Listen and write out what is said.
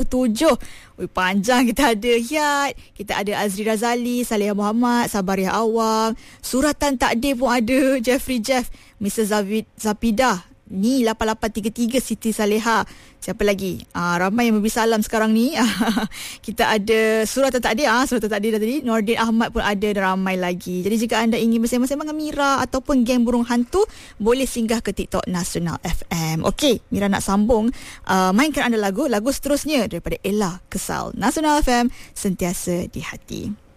7. Panjang. Kita ada Hiat, kita ada Azri Razali, Salihah Muhammad, Sabariah Awang, Suratan Takdir pun ada, Jeffrey Jeff, Mr. Zapidah ni, 8833 Siti Saleha. Siapa lagi? Ramai yang memberi salam sekarang ni. Kita ada Suratan Takdir, Suratan Takdir tadi, Nordin Ahmad pun ada dan ramai lagi. Jadi jika anda ingin bersama-sama dengan Mira ataupun geng burung hantu, boleh singgah ke TikTok Nasional FM. Okey, Mira nak sambung mainkan anda lagu seterusnya daripada Ella Kesal. Nasional FM, sentiasa di hati.